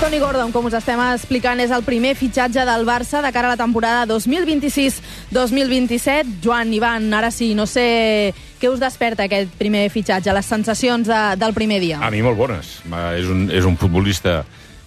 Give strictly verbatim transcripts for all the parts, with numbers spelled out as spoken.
Anthony Gordon, com us estem explicant, és el primer fitxatge del Barça de cara a la temporada dos mil vint-i-sis dos mil vint-i-set. Joan, Ivan, ara sí, no sé què us desperta aquest primer fitxatge, les sensacions de, del primer dia. A mi molt bones. És un, és un futbolista...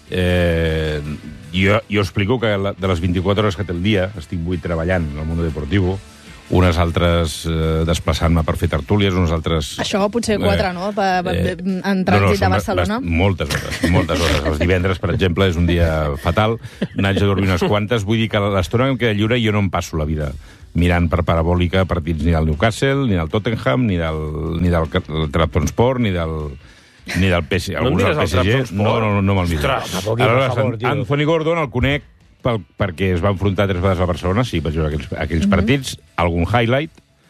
Eh, jo, jo explico que de les vint-i-quatre hores que té el dia, estic vuit treballant al Mundo Deportivo, unes altres eh, desplaçant-me per fer tertúlies, unes altres... Això potser quatre, eh, no?, per, per, eh, en trànsit no, no, de Barcelona. Bast, moltes hores, moltes hores. Els divendres, per exemple, és un dia fatal. N'haig de dormir unes quantes. Vull dir que l'estona que em queda lliure jo no em passo la vida mirant per parabòlica partits ni del Newcastle, ni del Tottenham, ni del, ni del Trabzonspor, ni del... ni del P S G. No alguns del P S G. No, no, no, no me'l miro. Aleshores, Anthony Gordon, el conec pel, perquè es va enfrontar tres vegades a Barcelona, sí, vaig veure aquells, aquells mm-hmm. partits, algun highlight,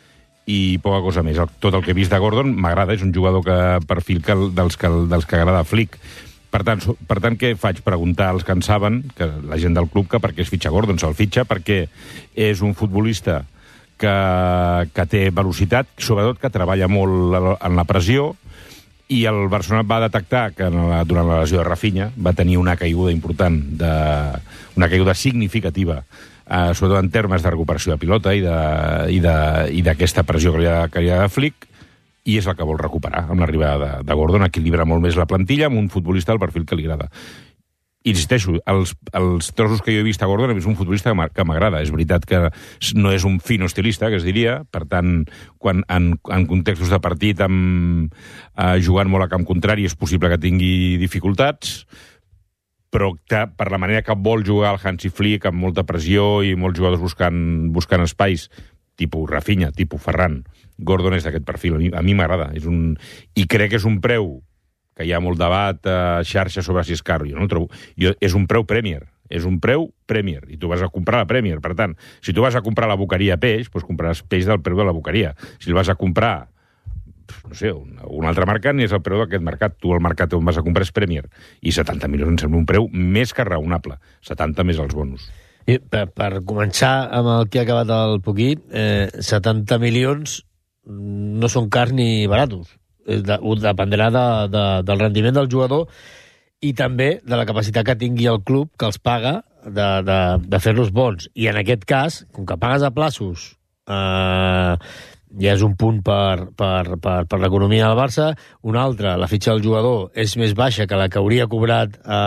i poca cosa més. El, tot el que he vist de Gordon m'agrada, és un jugador que perfil que, dels, que, dels que agrada Flick. Per tant, per tant, què faig? Preguntar als que en saben, que la gent del club, que per què es fitxa Gordon. Se'l fitxa perquè és un futbolista que, que té velocitat, sobretot que treballa molt en la pressió, i el Barcelona va detectar que la, durant la lesió de Rafinha va tenir una caiguda important, de, una caiguda significativa, eh, sobretot en termes de recuperació de pilota i d'aquesta pressió que li ha, que li ha de Flick, i és el que vol recuperar amb l'arribada de, de Gordon. Equilibra molt més la plantilla amb un futbolista del perfil que li agrada. Insisteixo, els, els trossos que jo he vist a Gordon és un futbolista que m'agrada. És veritat que no és un fino estilista, que es diria, per tant, quan en, en contextos de partit amb, eh, jugant molt a camp contrari és possible que tingui dificultats, però que, per la manera que vol jugar el Hansi Flick, amb molta pressió i molts jugadors buscant, buscant espais, tipus Rafinha, tipus Ferran, Gordon és d'aquest perfil. A mi m'agrada. Un... I crec que és un preu que hi ha molt debat a xarxa sobre si és car. Jo no el trobo. Jo, és un preu Premier. És un preu Premier. I tu vas a comprar la Premier. Per tant, si tu vas a comprar la Boqueria peix, doncs compraràs peix del preu de la Boqueria. Si el vas a comprar, no sé, una, una altra marca, ni és el preu d'aquest mercat. Tu el mercat on vas a comprar és Premier. I setanta milions em sembla un preu més que raonable. setanta més els bonus. I per, per començar amb el que ha acabat el Puquí, eh, setanta milions no són cars ni baratos. De, dependrà de, de, del rendiment del jugador i també de la capacitat que tingui el club que els paga de, de, de fer-los bons. I en aquest cas, com que pagues a plaços, eh, ja és un punt per, per, per, per l'economia del Barça. Un altre, la fitxa del jugador és més baixa que la que hauria cobrat a,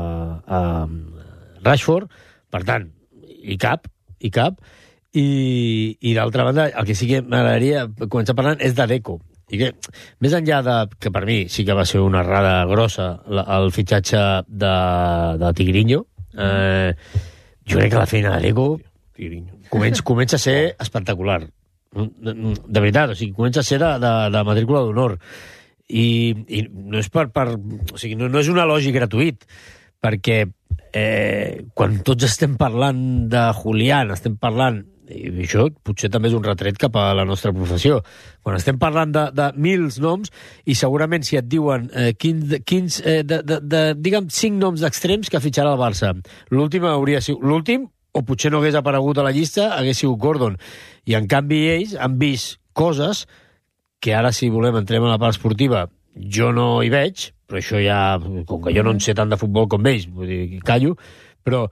a Rashford. Per tant, hi cap, hi cap. I, i d'altra banda, el que sí que m'agradaria començar parlant és de Deco. I que, més enllà de, que per mi sí que va ser una errada grossa la, el fitxatge de, de Tigrinho, eh, jo crec que la feina de Deco comença, comença a ser espectacular. De, de veritat, o sigui, comença a ser de, de, de matrícula d'honor. I, i no és per, per o sigui, no, no és un elogi gratuït, perquè eh, quan tots estem parlant de Julián, estem parlant, i això potser també és un retret cap a la nostra professió, quan estem parlant de, de mils noms, i segurament si et diuen eh, quins, quins eh, de, de, de, digue'm, cinc noms d'extrems que fitxarà el Barça, l'últim hauria sigut l'últim, o potser no hagués aparegut a la llista, hagués sigut Gordon. I en canvi ells han vist coses que ara, si volem, entrem a la part esportiva, jo no hi veig, però això ja, com que jo no en sé tant de futbol com ells, vull dir, callo, però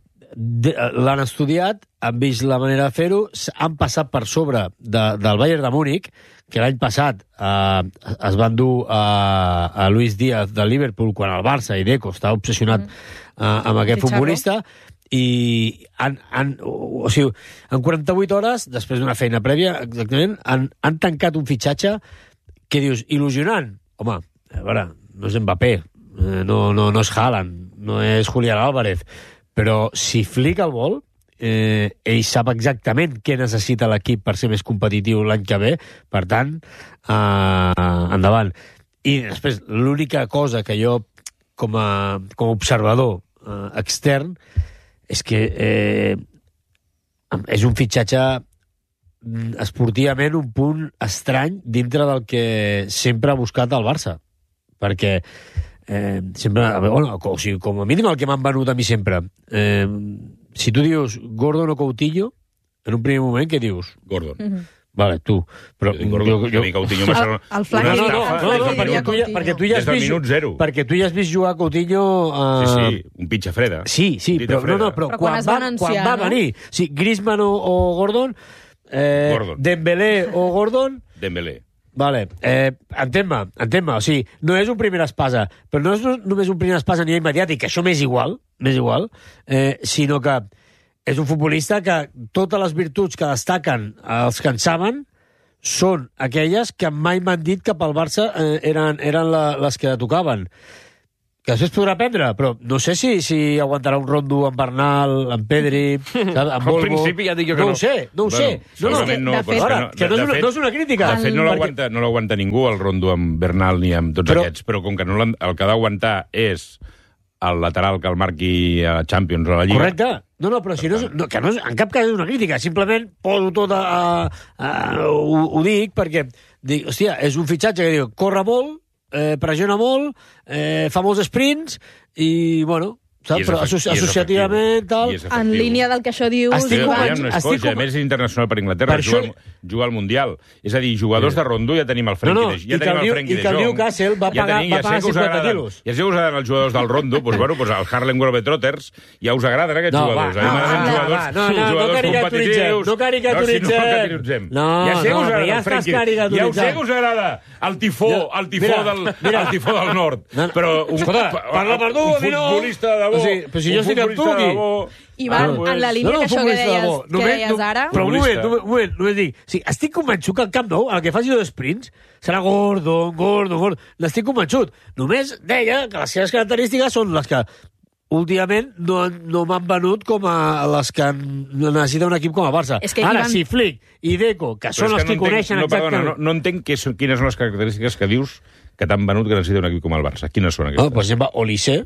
l'han estudiat, han vist la manera de fer-ho, han passat per sobre de, del Bayern de Múnich, que l'any passat eh, es van dur a, a Luis Díaz del Liverpool quan el Barça i Deco estava obsessionat mm. eh, amb aquest Fitxarro. Futbolista, i han, han, o sigui, en quaranta-vuit hores, després d'una feina prèvia, exactament, han, han tancat un fitxatge que dius, il·lusionant. Home, a veure, no és Mbappé, no, no, no és Haaland, no és Julián Álvarez, però si Flick el vol, eh, ell sap exactament què necessita l'equip per ser més competitiu l'any que ve, per tant, eh, endavant. I després, l'única cosa que jo, com a, com a observador eh, extern, és que eh, és un fitxatge esportivament un punt estrany dintre del que sempre ha buscat el Barça. Perquè Eh, sempre, bueno, o sigui, com a mínim el que m'han venut a mi sempre, eh, si tu dius Gordon o Coutinho, en un primer moment què dius? Gordon. Mm-hmm. Vale, tu. Però jo, jo, jo, jo... Coutinho el, el flanc no, no, no, no, no, no, perquè, tu ja, perquè tu ja has vist minut zero. Perquè tu ja has vist jugar Coutinho uh... sí, sí, un pitxa freda. Sí, sí, però, no, no, però, però quan, quan, va, anunciar, quan va no? venir sí, Griezmann o, o Gordon, eh, Gordon Dembélé o Gordon Dembélé. Vale, eh, entén-me, entén-me, o sigui, no és un primer espasa, però no és només un primer espasa a nivell mediàtic, que això m'és igual, m'és igual, eh, sinó que és un futbolista que totes les virtuts que destaquen els que en saben són aquelles que mai m'han dit que pel Barça eh, eren, eren la, les que tocaven. Que després podrà prendre, però no sé si, si aguantarà un rondo amb Bernal, amb Pedri, amb Olmo... Al principi ja dic jo que no. No ho sé, no ho bueno, sé. No, no, no, de fet, ara, no, que no, és una, fet, no és una crítica. De fet, no l'aguanta perquè... no ningú, el rondo amb Bernal ni amb tots però... aquests, però com que no el que ha d'aguantar és el lateral que el marqui a la Champions o a la Lliga... Correcte. No, no, però si no, és, no, que no és, en cap cas és una crítica, simplement poso tot a... a, a ho, ho dic perquè, dic, hòstia, és un fitxatge que diu, corre molt, eh, pressiona molt, eh, fa molts sprints, i, bueno... Saps? Però asso associativament, tal... En línia del que això dius... Estic convenç, no és coix, a més és internacional per Inglaterra, per juga, això... juga al Mundial. És a dir, jugadors sí. de rondo ja tenim el Frenkie no, no, de, ja tenim el Frenkie de Jong. I que el Newcastle va pagar, ja tenim, va pagar ja cinquanta quilos. Ja sé que us agraden els jugadors del rondo, doncs, bueno, doncs el Harlem Globetrotters ja us agraden aquests no, jugadors. Va, no, va, no, jugadors, va, no, no, jugadors no caricaturitzem, no caricaturitzem. No, ja sé que us agrada el Frenkie. Ja us sé que us agrada el tifó, el tifó del el tifó del nord. Però un futbolista de bo, però si jo estic amb tu aquí. Ivan, ah, en la línia no, no, que això que deies, que deies ara... Però un moment, un moment, només dic, sí, estic convençut que al Camp Nou, el que faci dos sprints, serà Gordon, Gordon, Gordon... N'estic convençut. Només deia que les seves característiques són les que últimament no, no m'han venut com a les que necessita un equip com a Barça. Es que ara, Ivan... si Flick i Deco, que són els que, no coneixen no, exactament... Perdona, no, no entenc que són, quines són les característiques que dius que t'han venut que necessita un equip com el Barça. Quines són aquestes? Oh, per exemple, Olise,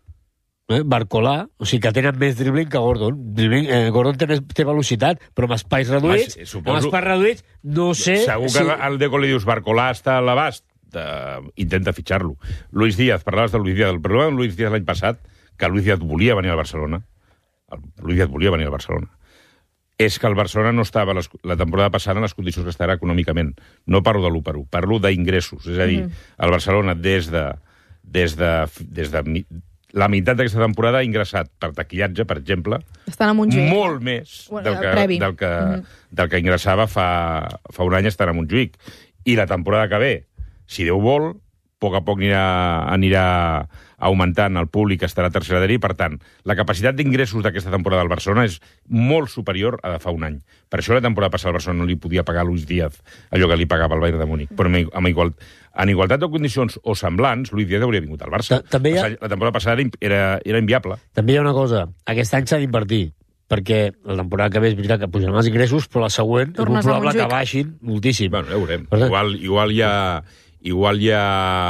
Eh, Barcolà, o sigui que tenen més dribbling que Gordon. Dribbling, eh, Gordon té, més, té velocitat, però amb espais reduïts, ah, sí, suposo... amb espais reduïts, no sé... Segur que sí. Al Deco li dius Barcolà està a l'abast, uh, intenta fitxar-lo. Luis Díaz, parlaves de Luis Díaz. El problema amb Luis Díaz l'any passat, que Luis Díaz volia venir al Barcelona, el Luis Díaz volia venir al Barcelona, és que el Barcelona no estava les, la temporada passada en les condicions que estarà econòmicament. No parlo de l'u per u, parlo d'ingressos. És a dir, mm. el Barcelona des de... des de, des de la meitat d'aquesta temporada ha ingressat per taquillatge, per exemple, molt més bueno, del, que, del, que, mm. del que ingressava fa, fa un any estant a Montjuïc. I la temporada que ve, si Déu vol, a poc a poc anirà, anirà augmentant el públic que estarà a tercera d'ahir. Per tant, la capacitat d'ingressos d'aquesta temporada del Barcelona és molt superior a de fa un any. Per això la temporada passada el Barcelona no li podia pagar a Luis Díaz allò que li pagava el Bayern de Múnich. Però amb igual, en igualtat de condicions o semblants, Luis Díaz hauria vingut al Barça. També ha... La temporada passada era, era inviable. També hi ha una cosa. Aquest any s'ha d'invertir, perquè la temporada que ve és veritat que pujaran els ingressos, però la següent Tornes és molt probable que baixin moltíssim. Bueno, ja veurem. Igual, igual hi ha... Igual ja...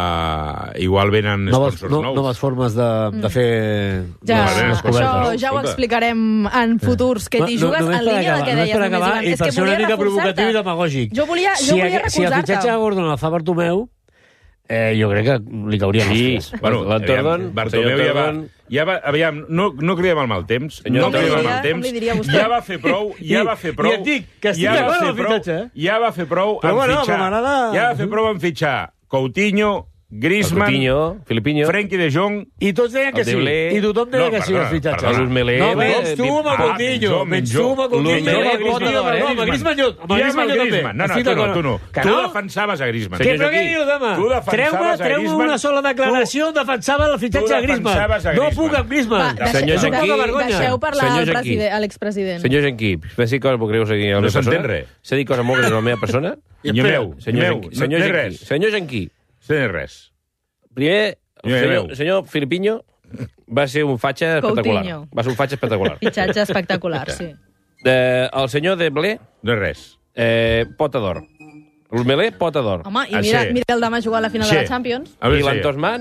Igual venen noves, sponsors no, nous. Noves formes de, de fer... Ja, no, això ja ho explicarem en futurs, que t'hi jugues no, en línia del que deies. Només per acabar, i per ser una mica provocatiu i demagògic. Jo volia, jo si, volia recolzar-te. Si el fitxatge de Gordon el fa Bartomeu, eh, jo crec que li cauria sí. més. Bueno, l'Antordon... Bartomeu ja va... Ja va, aviam, no, no cridem el mal temps, senyor, no cridem el mal temps, ja va fer prou, ja va fer prou, I et dic que estic ja d'acord amb el prou, fitxatge, eh? ja va fer prou però en bueno, fitxar, ja va fer prou en fitxar Coutinho, Griezmann, Coutinho, Filipinho, Frenkie de Jong... I tots deien que sí. I tothom deia no, que sí, els fitxatges. Perdona, Melé... No, menys tu amb el Coutinho. Menys tu amb el Coutinho. Amb el Griezmann jo. Amb el Griezmann jo també. No, no, tu no, tu no. Tu defensaves a Griezmann. Què però què dius, home? Treu-me una sola declaració on defensava el fitxatge de Griezmann. No puc amb Griezmann. Deixeu parlar l'expresident. Senyor Genquí, fes dir coses molt greus aquí a la meva persona. No s'entén res. S'ha dit coses molt greus a la meva persona. Senyor meu, senyor Genquí. Senyor Genquí. No res. Primer, el senyor, senyor Filipinho va ser un fatxa espectacular. Coutinho. Va ser un fatxa espectacular. Fitxatge espectacular, sí. Eh, el senyor Dembélé... No és res. Eh, pota d'or. El Melé, pota d'or. Home, i mira, mira el demà jugar a la final sí. de la Champions. I l'Antosman,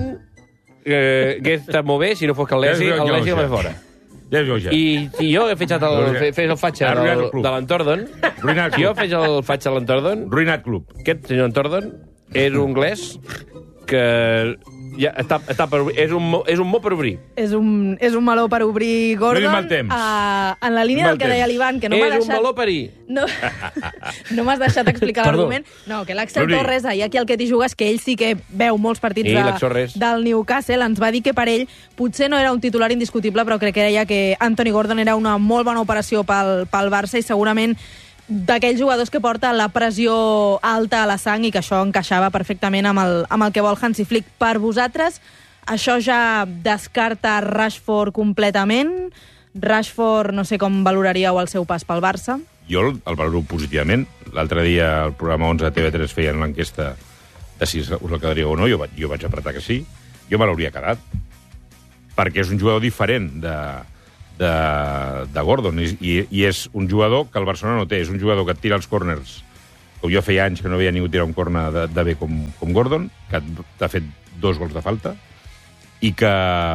eh, que està molt bé, si no fos que el Lesi, el Lesi el va fora. Ja jo, ja. I, I jo he fitxat el, fe, fes el fatxa del, de l'Antordon. Si jo fes el fatxa de l'Antordon... Ruïnat Club. Aquest senyor Antordon és un anglès que Ja, està, està per obrir. És un, és un mot per obrir. És un, és un meló per obrir, Gordon. No mal temps. Uh, en la línia del que deia l'Ivan, que no m'ha és deixat... un meló per ir. No, no m'has deixat explicar l'argument. No, que l'Axel Rudi. Torres, ahir aquí al Que t'hi jugues, que ell sí que veu molts partits I de, del Newcastle, ens va dir que per ell potser no era un titular indiscutible, però crec que deia que Anthony Gordon era una molt bona operació pel, pel Barça i segurament d'aquells jugadors que porta la pressió alta a la sang i que això encaixava perfectament amb el, amb el que vol Hansi Flick. Per vosaltres, això ja descarta Rashford completament? Rashford, no sé com valoraríeu el seu pas pel Barça? Jo el, el valoro positivament. L'altre dia al programa onze de T V tres feien l'enquesta de si us el quedaria o no. Jo, jo vaig apretar que sí. Jo me l'hauria quedat. Perquè és un jugador diferent de, de, de Gordon. I, I és un jugador que el Barcelona no té. És un jugador que et tira els córners. Com jo feia anys que no veia ningú tirar un córner de, de bé com, com Gordon, que t'ha fet dos gols de falta, i que,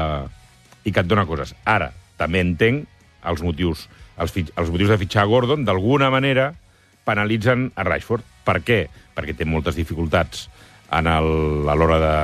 i que et dona coses. Ara, també entenc els motius, els, fitx, els motius de fitxar Gordon, d'alguna manera penalitzen a Rashford. Per què? Perquè té moltes dificultats en el, a l'hora de,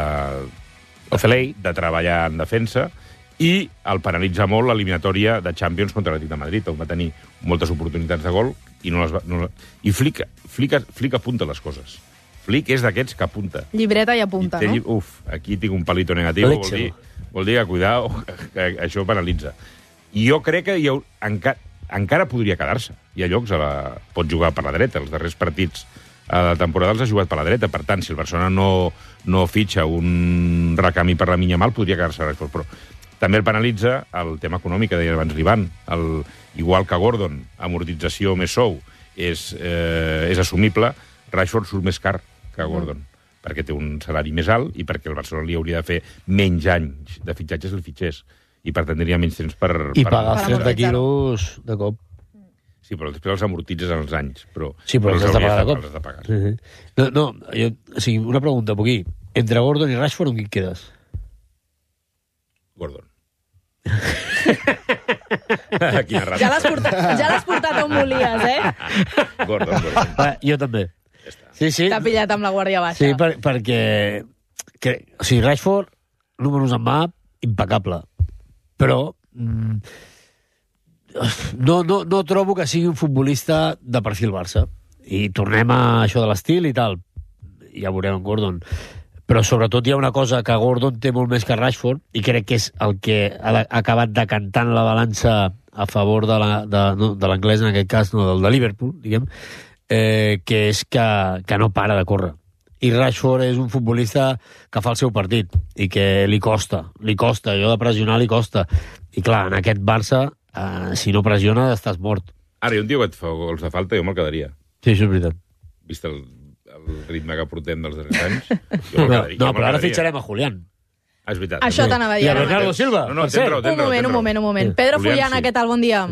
de, de treballar en defensa, i el penalitza molt l'eliminatòria de Champions contra l'Atlètic de Madrid, on va tenir moltes oportunitats de gol i no les va... No, i Flick, Flick, Flick apunta les coses. Flick és d'aquests que apunta. Llibreta i apunta, I té, no? Uf, aquí tinc un palito negatiu, vol dir, vol dir que, cuidao, que això penalitza. I jo crec que hi ha, encara, encara podria quedar-se. Hi ha llocs, a la, pot jugar per la dreta. Els darrers partits a la temporada els ha jugat per la dreta. Per tant, si el Barcelona no, no fitxa un recami per la minya mal, podria quedar-se a Rashford. Però també el penalitza el tema econòmic, que deia abans l'Ivan. El, igual que Gordon, amortització més sou, és, eh, és assumible, Rashford surt més car que Gordon, mm. perquè té un salari més alt i perquè el Barcelona li hauria de fer menys anys de fitxatges el fitxers. I per tant tindria menys temps per... I per pagar trenta quilos de cop. Sí, però després els amortitzes en els anys. Però, sí, però, però els has de pagar de cop. De pagar. Sí, sí. No, no jo, o sigui, una pregunta, Poquí. Entre Gordon i Rashford, on qui quedes? Gordon. ja l'has portat, ja l'has portat on volies, eh? Gordon, Gordon. Va, jo també. Ja està. Sí, sí. T'ha pillat amb la guàrdia baixa. Sí, per, perquè... Que, o sigui, Rashford, números en mà, impecable. Però... Mm, no, no, no trobo que sigui un futbolista de perfil Barça. I tornem a això de l'estil i tal. Ja veurem en Gordon. Però sobretot hi ha una cosa que Gordon té molt més que Rashford, i crec que és el que ha acabat decantant la balança a favor de la, de, no, de l'anglès, en aquest cas, no, del de Liverpool, diguem, eh, que és que, que no para de córrer. I Rashford és un futbolista que fa el seu partit, i que li costa, li costa, allò de pressionar li costa. I clar, en aquest Barça, eh, si no pressiona, estàs mort. Ara, i un tio que et fa gols de falta, jo me'l quedaria. Sí, això és veritat. Vist el... el ritme que portem dels darrers anys. Jo no, no, però ara fitxarem a Julián. Ah, és veritat. Això t'anava a dir. I a Bernardo Silva. No, no, tens raó, tens un moment, raó, un moment, un moment. Pedro Julián, sí. Què tal? Bon dia.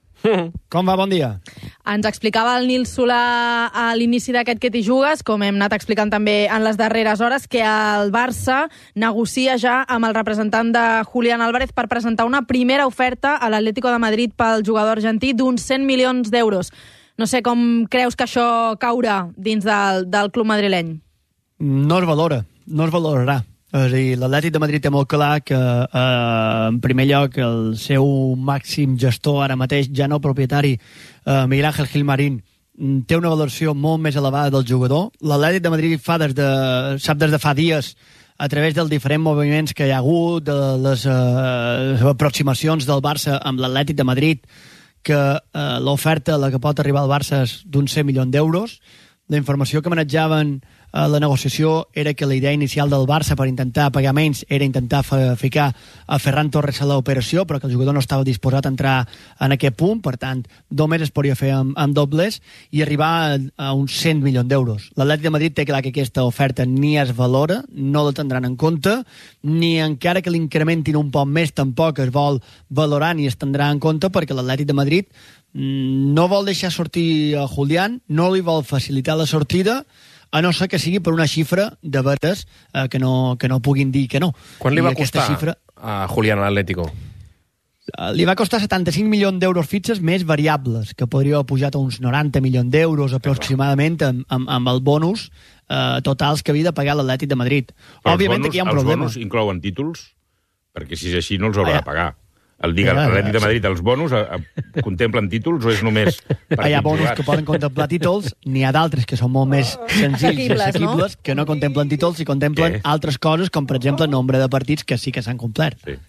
Com va? Bon dia. Ens explicava el Nil Solà a l'inici d'aquest Que t'hi jugues, com hem anat explicant també en les darreres hores, que el Barça negocia ja amb el representant de Julián Álvarez per presentar una primera oferta a l'Atlético de Madrid pel jugador argentí d'uns cent milions d'euros. No sé com creus que això caurà dins del, del club madrileny. No es valora, no es valorarà. És a dir, l'Atlètic de Madrid té molt clar que, eh, en primer lloc, el seu màxim gestor, ara mateix, ja no propietari, eh, Miguel Ángel Gilmarín, té una valoració molt més elevada del jugador. L'Atlètic de Madrid fa des de, sap des de fa dies, a través dels diferents moviments que hi ha hagut, de les eh, aproximacions del Barça amb l'Atlètic de Madrid, que eh, l'oferta a la que pot arribar al Barça és d'uns cent milions d'euros. La informació que manejaven a la negociació era que la idea inicial del Barça per intentar pagar menys era intentar ficar a Ferran Torres a l'operació, però que el jugador no estava disposat a entrar en aquest punt, per tant, només es podria fer amb, amb dobles i arribar a, a uns cent milions d'euros. L'Atlètic de Madrid té clar que aquesta oferta ni es valora, no la tindran en compte, ni encara que l'incrementin un poc més tampoc es vol valorar ni es tindrà en compte, perquè l'Atlètic de Madrid no vol deixar sortir a Julián, no li vol facilitar la sortida, a no ser que sigui per una xifra de veres eh, que, no, que no puguin dir que no. Quan li va costar xifra... a Julián a l'Atlético? li va costar setanta-cinc milions d'euros fixes més variables, que podria haver pujat a uns noranta milions d'euros aproximadament amb, amb, amb el bonus eh, totals que havia de pagar l'Atlètic de Madrid. Però Òbviament bonus, aquí hi ha un els problema. Els bonus inclouen títols? Perquè si és així no els haurà ah, ja. de pagar. El digue l'Atlètic de Madrid, els bonus a, a, contemplen títols o és només per hi ha bonus jugats? Que poden contemplar títols, n'hi ha d'altres que són molt més senzills i assequibles, no? Que no contemplen títols i contemplen Què? altres coses, com per exemple el nombre de partits que sí que s'han complert. Sí.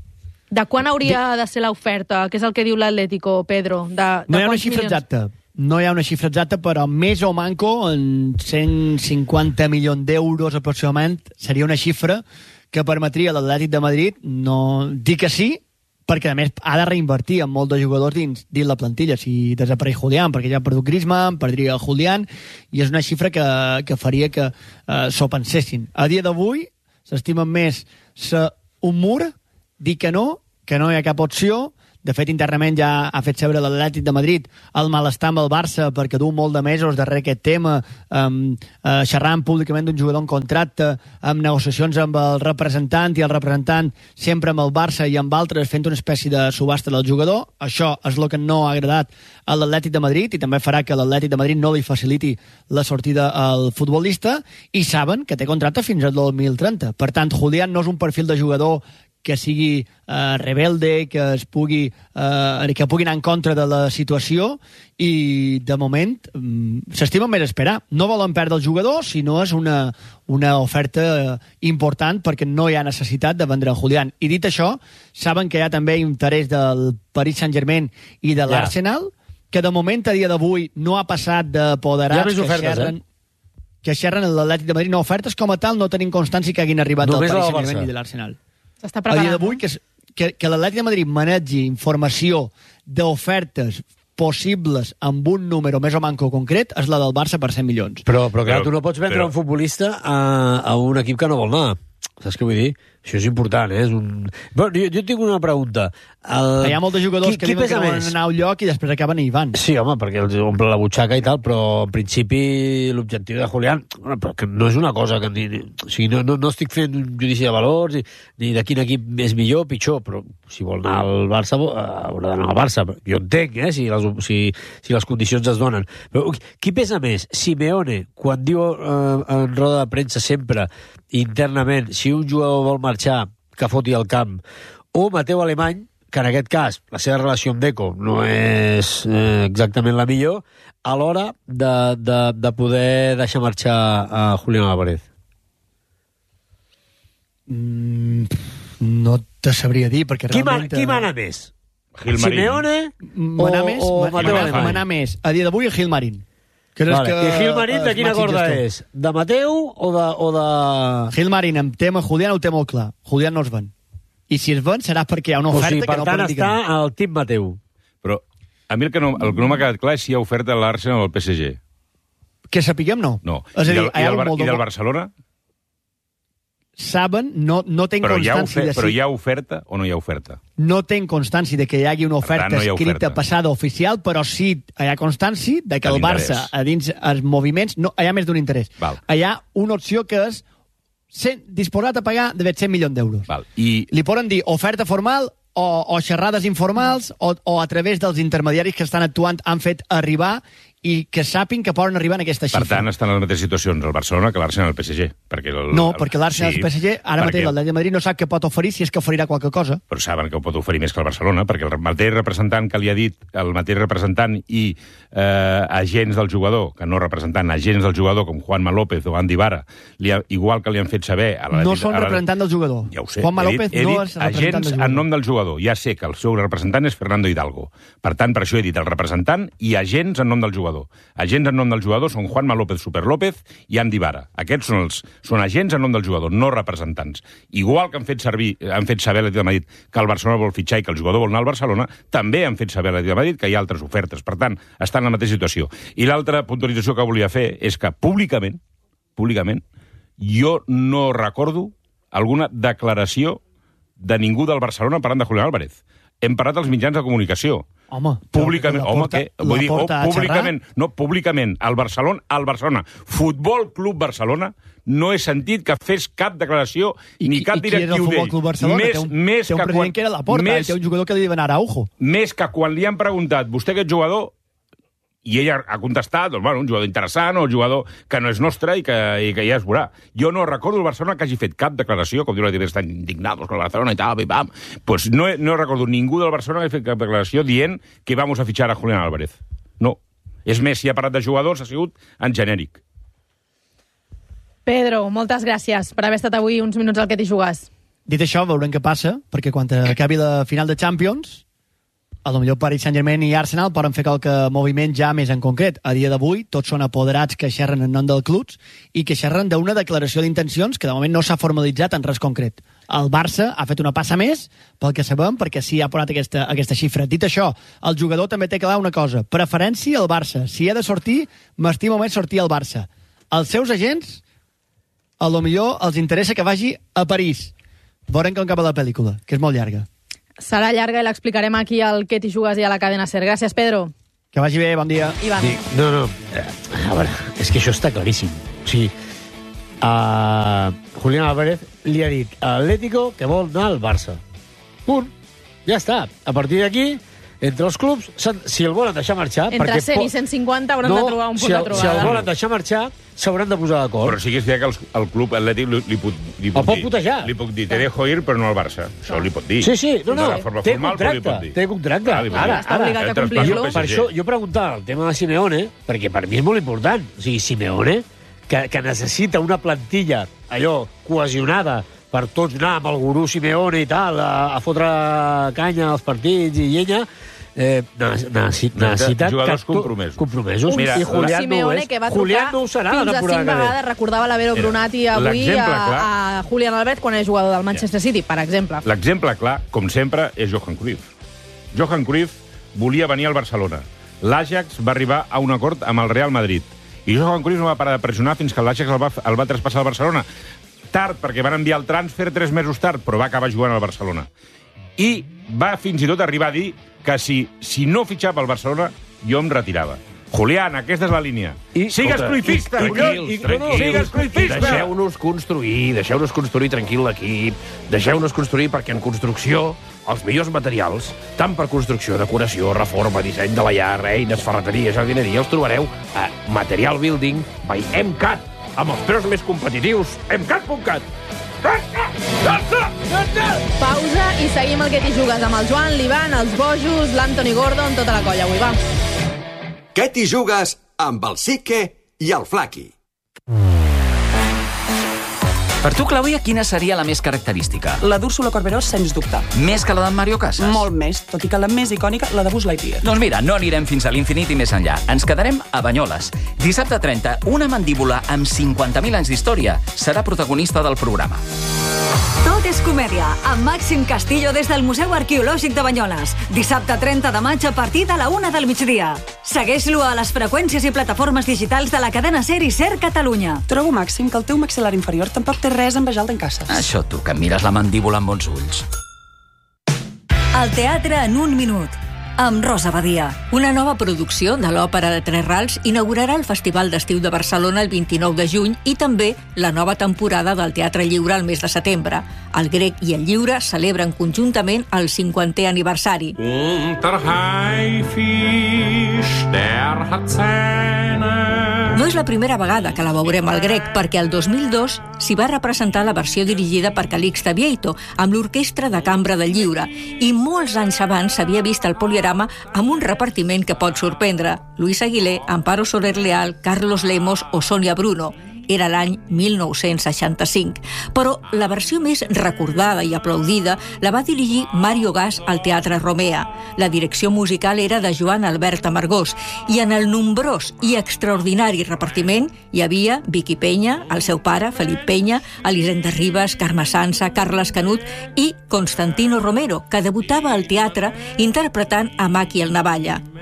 De quan hauria de ser l'oferta? Què és el que diu l'Atlético, Pedro? De, de no hi ha una xifra milions? exacta. No hi ha una xifra exacta, però més o manco, en cent cinquanta milions d'euros aproximadament, seria una xifra que permetria a l'Atlètic de Madrid no dir que sí, perquè a més ha de reinvertir en molts de jugadors dins, dins la plantilla. Si desapareix Julián, perquè ja ha perdut Griezmann, perdria Julián, i és una xifra que, que faria que eh, s'ho pensessin. A dia d'avui s'estimen més ser un mur, dir que no, que no hi ha cap opció. De fet, internament ja ha fet saber l'Atlètic de Madrid el malestar amb el Barça perquè du molt de mesos darrere aquest tema, um, uh, xerrant públicament d'un jugador en contracte, amb negociacions amb el representant i el representant sempre amb el Barça i amb altres fent una espècie de subhasta del jugador. Això és el que no ha agradat a l'Atlètic de Madrid i també farà que l'Atlètic de Madrid no li faciliti la sortida al futbolista, i saben que té contracte fins al dos mil trenta. Per tant, Julián no és un perfil de jugador que sigui eh, rebelde, que es pugui eh, que pugui anar en contra de la situació, i de moment mm, s'estimen més esperar. No volen perdre el jugador si no és una, una oferta important, perquè no hi ha necessitat de vendre Julián. I dit això, saben que hi ha també interès del Paris Saint-Germain i de l'Arsenal, que de moment a dia d'avui no ha passat d'apoderats que xerren, eh? que xerren l'Atlètic de Madrid. No, ofertes com a tal no tenim constància que hagin arribat del Paris Saint-Germain i de l'Arsenal. S'està preparant. A dia d'avui, que, que, que l'Atlètic de Madrid manegi informació d'ofertes possibles amb un número més o manco concret és la del Barça per cent milions. Però, però clar, però, tu no pots vendre però... un futbolista a, a un equip que no vol anar. Saps què vull dir? Això és important, eh? És un... Però jo, jo tinc una pregunta. El... Hi ha molts jugadors qui, que diuen que no volen anar a un lloc i després acaben i hi van. Sí, home, perquè els omple la butxaca i tal, però en principi l'objectiu de Julián, bueno, però que no és una cosa que... Ni, o sigui, no, no, no estic fent un judici de valors ni, ni de quin equip és millor o pitjor, però si vol anar al Barça haurà d'anar al Barça. Jo entenc, eh, si les, si, si les condicions es donen. Però qui pesa més? Simeone, quan diu eh, en roda de premsa sempre, internament, si un jugador vol marxar, que foti al camp, o Mateu Alemany, que en aquest cas la seva relació amb Deco no és eh, exactament la millor, a l'hora de, de, de poder deixar marxar a Julián Álvarez? Mm, no te sabria dir, perquè qui realment... Man, qui mana més? Simeone mana o, més, o mana, Mateu mana, Alemany? mana més. A dia d'avui, Gilmarín. Que vale. que I Gilmarín de quina corda és? De Mateu o de... O de... Gilmarín, amb tema Julián ho té molt clar. Julián no es ven. I si es ven serà perquè hi ha una oferta, o sigui, que no per tant està al tip Mateu. Però a mi el que no, el que no m'ha quedat clar és si hi ha oferta a l'Arsenal o al P S G. Que sapiguem, no. No. És a dir, I, del, i, del, molt i del Barcelona? Saben, no, no ten però constància... Hi de si... Però hi ha oferta o no hi ha oferta? No ten constància de que hi hagi una oferta tant, no escrita, oferta. passada, oficial, però sí hi ha constància de que De el Barça, a dins els moviments, no, hi ha més d'un interès. Val. Hi ha una opció que és cent, disposat a pagar de cent milions d'euros. Val. I... Li poden dir oferta formal o, o xerrades informals o, o a través dels intermediaris que estan actuant han fet arribar i que sàpin que poden arribar en aquesta xifra. Per tant, estan en les mateixes situacions el Barcelona que l'Arsenal i el P S G. Perquè el, no, el, perquè l'Arsenal i sí, el P S G, ara perquè... mateix l'Atlètic de Madrid no sap què pot oferir, si és que oferirà qualque cosa. Però saben que ho pot oferir més que el Barcelona, perquè el mateix representant que li ha dit, el mateix representant i eh, agents del jugador, que no representant, agents del jugador, com Juanma López o Andy Vara, li ha, igual que li han fet saber... A la, no són a la, representant del jugador. Ja ho sé. Juanma he López dit, he no dit és representant agents del jugador. en nom del jugador. Ja sé que el seu representant és Fernando Hidalgo. Per tant, per això he dit el representant i agents en nom del jugador. Agents en nom del jugador són Juanma López Super López i Andy Vara. Aquests són, els, són agents en nom del jugador, no representants. Igual que han fet servir, han fet saber a l'Atlètic de Madrid que el Barcelona vol fitxar i que el jugador vol anar al Barcelona, també han fet saber a l'Atlètic de Madrid que hi ha altres ofertes. Per tant, estan en la mateixa situació. I l'altra puntualització que volia fer és que públicament, públicament, jo no recordo alguna declaració de ningú del Barcelona parlant de Julián Álvarez. Hem parlat als mitjans de comunicació. Home, públicament, la home, porta, què? Vull dir, oh, porta a públicament, no, públicament, el Barcelona, el Barcelona, Futbol Club Barcelona, no he sentit que fes cap declaració I, ni cap i, i directiu d'ell. Qui és el Futbol Club Barcelona? Més, té un, més té un que president quan, que era la porta, més, i té un jugador que li diuen Araujo. Més que quan li han preguntat, vostè aquest jugador, i ella ha contestat, doncs, bueno, un jugador interessant o un jugador que no és nostre i que, i que ja es veurà. Jo no recordo el Barcelona que hagi fet cap declaració, com diu la T V, estan indignados con el Barcelona i tal, i pam. Pues no, no recordo ningú del Barcelona que hagi fet cap declaració dient que vamos a fichar a Julián Álvarez. No. És més, si ha parlat de jugadors, ha sigut en genèric. Pedro, moltes gràcies per haver estat avui uns minuts al Que t'hi jugues. Dit això, veurem què passa, perquè quan acabi la final de Champions, a lo millor Paris Saint-Germain i Arsenal poden fer qualque moviment ja més en concret. A dia d'avui, tots són apoderats que xerren en nom del clubs i que xerren d'una declaració d'intencions que de moment no s'ha formalitzat en res concret. El Barça ha fet una passa més, pel que sabem, perquè sí ha posat aquesta, aquesta xifra. Dit això, el jugador també té clar una cosa. Preferència al Barça. Si ha de sortir, m'estimo més sortir al Barça. Els seus agents, a lo millor els interessa que vagi a París. Veurem com acaba la pel·lícula, que és molt llarga. Serà llarga i l'explicarem aquí al Que t'hi jugues i a la cadena SER. Gràcies, Pedro. Que vagi bé, bon dia. Ivan. No, no, a veure, és que això està claríssim. O sigui, a Julián Álvarez li ha dit a l'Atlético que vol anar al Barça. Punt. Ja està. A partir d'aquí, entre els clubs, si el volen deixar marxar... Entre cent i cent cinquanta hauran no, de trobar un punt si el, de trobada. Si el volen deixar marxar, s'hauran de posar d'acord. Però sí que és veritat que el, el club atlètic li, li, puc, li puc el pot dir. putejar. Li puc dir, te dejo ir, però no al Barça. Això li pot dir. Sí, sí, no, no, de forma té formal, però li contracte, pot dir. té contracte. Ah, ara, està ara, obligat a Entre complir-lo. els per això jo preguntava el tema de Simeone, perquè per mi és molt important. O sigui, Simeone, que, que necessita una plantilla allò cohesionada per tots anar amb el gurú Simeone i tal, a, a fotre canya als partits i llenya, Eh, necessita, necessita jugadors compromesos. compromesos. Un, Mira, un Julián Simeone no que va Julián trucar no serà fins a cinc vegades, recordava la Vero Brunati avui a, a Julián Álvarez quan és jugador del Manchester City, per exemple. L'exemple clar, com sempre, és Johan Cruyff. Johan Cruyff volia venir al Barcelona. L'Ajax va arribar a un acord amb el Real Madrid. I Johan Cruyff no va parar de pressionar fins que l'Ajax el va, el va traspassar al Barcelona. Tard, perquè van enviar el transfer tres mesos tard, però va acabar jugant al Barcelona. I va fins i tot arribar a dir que si, si no fitxava al Barcelona, jo em retirava. Julián, aquesta és la línia. I, sigues cruifista, tranquils, tranquils. Sigues cruifista. Deixeu-nos construir, deixeu-nos construir tranquil l'equip, deixeu-nos construir perquè en construcció els millors materials, tant per construcció, decoració, reforma, disseny de la llar, eines, ferreteria, jardineria, els trobareu a Material Building by MCAT, amb els preus més competitius. MCAT punt cat. Pausa i seguim el Que t'hi jugues amb el Joan, l'Ivan, els Bojos, l'Anthony Gordon, tota la colla avui, va. Que t'hi jugues amb el Sique i el Flaqui. Per tu, Clàudia, quina seria la més característica? La d'Úrsula Corberó, sens dubte. Més que la d'en Mario Casas? Molt més, tot i que la més icònica, la de Buzz Lightyear. Doncs mira, no anirem fins a l'infinit i més enllà. Ens quedarem a Banyoles. Dissabte trenta, una mandíbula amb cinquanta mil anys d'història serà protagonista del programa. Tot és comèdia, amb Màxim Castillo des del Museu Arqueològic de Banyoles. Dissabte trenta de maig a partir de la una del migdia. Segueix-lo a les freqüències i plataformes digitals de la cadena SER i SER Catalunya. Trobo, Màxim, que el teu maxil·lar inferior tampoc té res amb Bajal d'en Casas. Això tu, que mires la mandíbula amb bons ulls. El teatre en un minut, amb Rosa Badia. Una nova producció de l'Òpera de Tres Rals inaugurarà el Festival d'Estiu de Barcelona el vint-i-nou de juny i també la nova temporada del Teatre Lliure al mes de setembre. El Grec i el Lliure celebren conjuntament el cinquantè aniversari. Unter Haifisch, der hat Zähne. No és la primera vegada que la veurem al Grec, perquè el dos mil dos s'hi va representar la versió dirigida per Calixte Vieito, amb l'Orquestra de Cambra del Lliure, i molts anys abans s'havia vist el Poliorama amb un repartiment que pot sorprendre. Luis Aguilé, Amparo Soler Leal, Carlos Lemos o Sonia Bruno. Era l'any mil nou-cents seixanta-cinc. Però la versió més recordada i aplaudida la va dirigir Mario Gas al Teatre Romea. La direcció musical era de Joan Albert Amargós i en el nombrós i extraordinari repartiment hi havia Vicky Peña, el seu pare, Felip Peña, Elisenda Ribas, Carme Sansa, Carles Canut i Constantino Romero, que debutava al teatre interpretant a Maki el Navalla.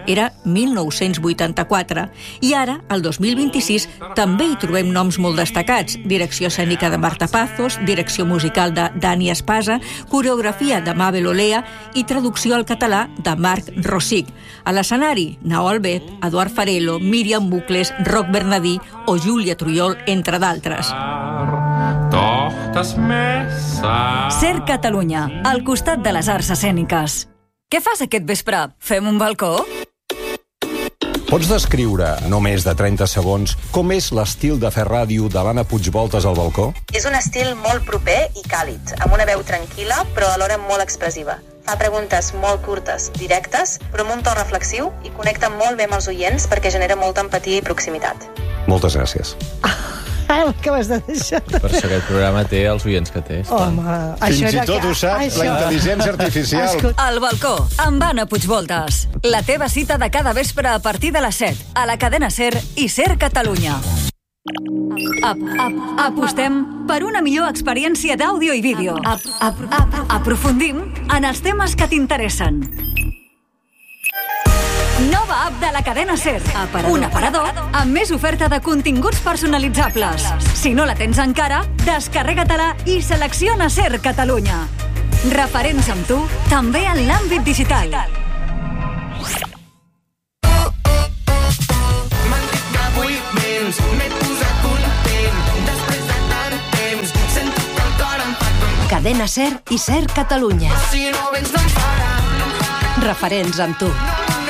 era mil nou-cents vuitanta-quatre. I ara, el dos mil vint-i-sis, també hi trobem noms molt destacats. Direcció escènica de Marta Pazos, direcció musical de Dani Espasa, coreografia de Mabel Olea i traducció al català de Marc Rosic. A l'escenari, Nao Albet, Eduard Farelo, Míriam Bucles, Roc Bernadí o Júlia Trujol, entre d'altres. Ser Catalunya, al costat de les arts escèniques. Què fas aquest vespre? Fem un balcó? Pots descriure, no més de trenta segons, com és l'estil de fer ràdio de l'Anna Puigvoltes al balcó? És un estil molt proper i càlid, amb una veu tranquil·la, però alhora molt expressiva. Fa preguntes molt curtes, directes, però amb un to reflexiu i connecta molt bé amb els oients perquè genera molta empatia i proximitat. Moltes gràcies. L'acabes de deixar. Per això aquest programa té els oients que té. Home, això Fins i tot ho sap la intel·ligència artificial. El balcó, amb Anna Puigvoltes. La teva cita de cada vespre a partir de les set, a la cadena SER i SER Catalunya. Ap, ap, apostem per una millor experiència d'àudio i vídeo. Ap, ap, ap, aprofundim en els temes que t'interessen. Nova app de la cadena SER. Aparador. Un aparador amb més oferta de continguts personalitzables. Si no la tens encara, descarrega-te-la i selecciona SER Catalunya. Referents amb tu, també en l'àmbit digital. Cadena SER i SER Catalunya. Referents amb tu.